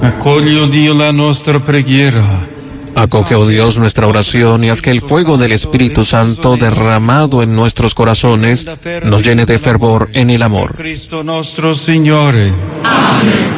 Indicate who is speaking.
Speaker 1: Accogli, o Dio, la nostra preghiera.
Speaker 2: Acoge, oh Dios, nuestra oración y haz que el fuego del Espíritu Santo derramado en nuestros corazones nos llene de fervor en el amor.
Speaker 1: Cristo nostro Signore.